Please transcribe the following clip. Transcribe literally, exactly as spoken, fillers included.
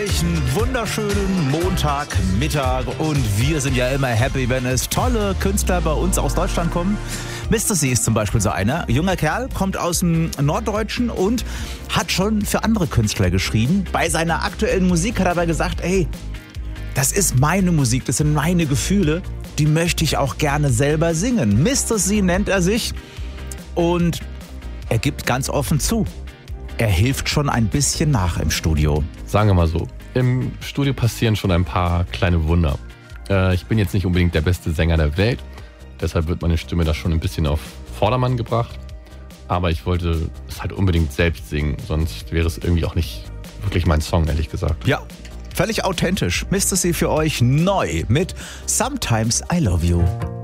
euch einen wunderschönen Montagmittag und wir sind ja immer happy, wenn es tolle Künstler bei uns aus Deutschland kommen. Mister C ist zum Beispiel so einer. Junger Kerl, kommt aus dem Norddeutschen und hat schon für andere Künstler geschrieben. Bei seiner aktuellen Musik hat er aber gesagt, ey, das ist meine Musik, das sind meine Gefühle, die möchte ich auch gerne selber singen. Mister C nennt er sich und er gibt ganz offen zu, er hilft schon ein bisschen nach im Studio. Sagen wir mal so, im Studio passieren schon ein paar kleine Wunder. Äh, ich bin jetzt nicht unbedingt der beste Sänger der Welt, deshalb wird meine Stimme da schon ein bisschen auf Vordermann gebracht. Aber ich wollte es halt unbedingt selbst singen, sonst wäre es irgendwie auch nicht wirklich mein Song, ehrlich gesagt. Ja, völlig authentisch. Mister C für euch neu mit Sometimes I Love You.